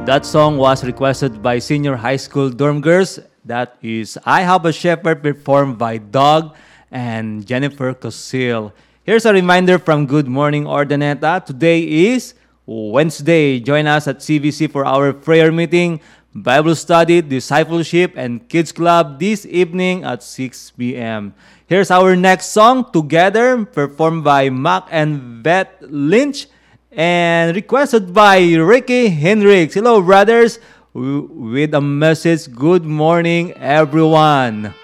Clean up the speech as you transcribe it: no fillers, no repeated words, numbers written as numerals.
That song was requested by senior high school dorm girls. That is I Have a Shepherd performed by Doug and Jennifer Cosil. Here's a reminder from Good Morning Ordaneta. Today is Wednesday. Join us at CVC for our prayer meeting, Bible study, discipleship, and kids club this evening at 6 p.m. Here's our next song, Together, performed by Mac and Beth Lynch and requested by Ricky Hendricks. Hello, brothers, with a message. Good morning, everyone.